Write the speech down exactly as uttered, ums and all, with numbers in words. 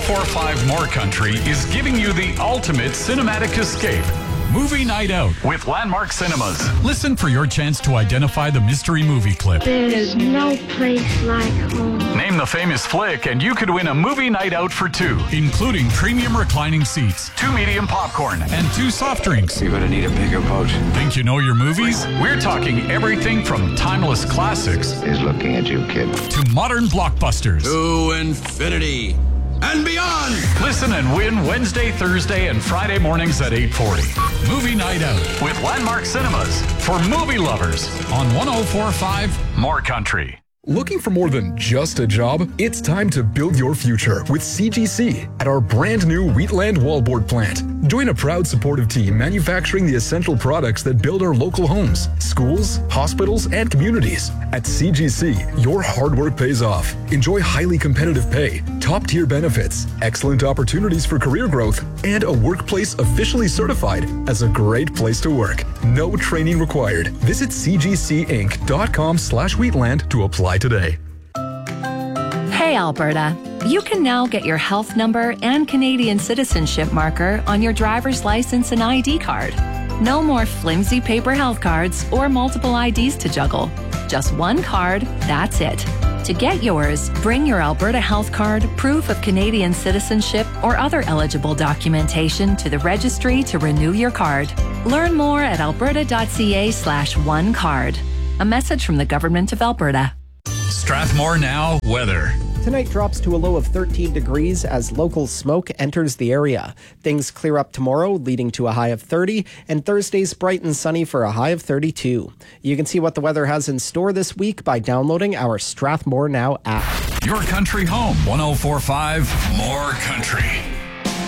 four point five More Country is giving you the ultimate cinematic escape. Movie Night Out with Landmark Cinemas. Listen for your chance to identify the mystery movie clip. There's no place like home. Name the famous flick and you could win a movie night out for two, including premium reclining seats, two medium popcorn, and two soft drinks. You're gonna need a bigger boat. Think you know your movies? We're talking everything from timeless classics He's looking at you, kid. to modern blockbusters. To infinity and beyond. Listen and win Wednesday, Thursday, and Friday mornings at eight forty. Movie Night Out with Landmark Cinemas for movie lovers on one oh four point five More Country. Looking for more than just a job? It's time to build your future with C G C at our brand new Wheatland Wallboard plant. Join a proud supportive team manufacturing the essential products that build our local homes, schools, hospitals, and communities. At C G C, your hard work pays off. Enjoy highly competitive pay, top-tier benefits, excellent opportunities for career growth, and a workplace officially certified as a great place to work. No training required. Visit c g c inc dot com slash wheatland to apply today. Hey Alberta, you can now get your health number and Canadian citizenship marker on your driver's license and I D card. No more flimsy paper health cards or multiple I Ds to juggle. Just one card, that's it. To get yours, bring your Alberta Health Card, proof of Canadian citizenship, or other eligible documentation to the registry to renew your card. Learn more at alberta.ca slash one card. A message from the Government of Alberta. Strathmore Now weather. Tonight drops to a low of thirteen degrees as local smoke enters the area. Things clear up tomorrow, leading to a high of thirty, and Thursday's bright and sunny for a high of thirty-two. You can see what the weather has in store this week by downloading our Strathmore Now app. Your country home, one oh four point five More Country.